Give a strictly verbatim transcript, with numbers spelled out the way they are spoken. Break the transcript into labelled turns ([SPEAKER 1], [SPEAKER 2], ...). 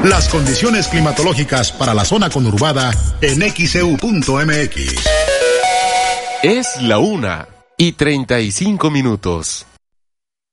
[SPEAKER 1] Las condiciones climatológicas para la zona conurbada en X E U punto M X.
[SPEAKER 2] Es la una y treinta y cinco minutos.